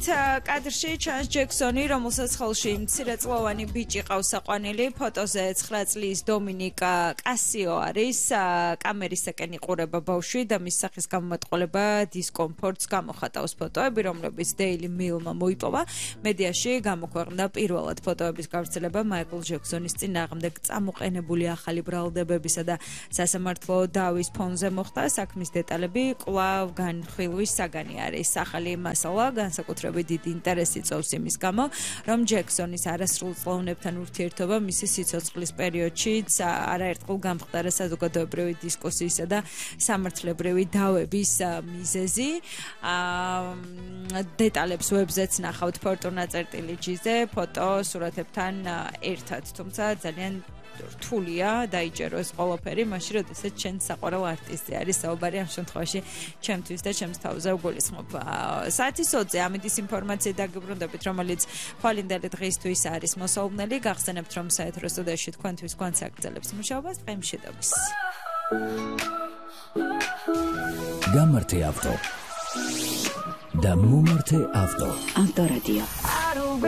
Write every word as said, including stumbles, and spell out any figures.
მოგებით კადრში ჩანს ჯექსონი, რომელსაც ხელში მცირეწლოვანი ბიჭი ყავს საყვანილი. ფოტოზე ცხრა წლის დომინიკა კასიო არის. კამერისაკენ იყურება ბავშვი და მის სახის გამომატყოლება დისკომფორტს გამოხატავს ფოტოები, რომლებიც Daily Mail-მა მოიპოვა. მედიაში გამოქვეყნდა პირველად ფოტოების გავრცელება მაიკლ ჯექსონის წინააღმდეგ წამოყენებული ახალი ბრალდებებისა და სასამართლო დავის ფონზე მოხდა. საქმის დეტალები კვლავ განხილვის საგანი არის. ახალი მასალა განსაკუთრებით დიდი ინტერესი წოვს იმის გამო, რომ ჯექსონის არასრულწლოვნებთან ურთიერთობა მისი სიცოცხლის პერიოდშიც არაერთხელ გამხდარა საზოგადოებრივი დისკუსიისა და სამართლებრივი დავების მიზეზი. დეტალებს ვებზეც ნახავთ ფორტუნა წერტილი ჯიზე ფოტო სურათებთან ერთად, თუმცა ძალიან რთულია დაიჯეროს ყველაფერი, მაშინ როდესაც ჩვენ საყვარელ არტისტი არის საუბარი, ამ შემთხვევაში ჩემთვის და ჩემს თავზე უგულისხმობ. საათის ოცზე ამის ინფორმაციით დაგიბრუნდებით, რომელიც ხვალინდელი დღისთვის არის მოსალოდნელი. გახსენებთ, რომ საეთრო სტუდიაში თქვენთვის გვანც აგრძელებს მუშაობას დღემშვიდობის. გამართე ავტო და მომართე ავტო. ავტორადიო.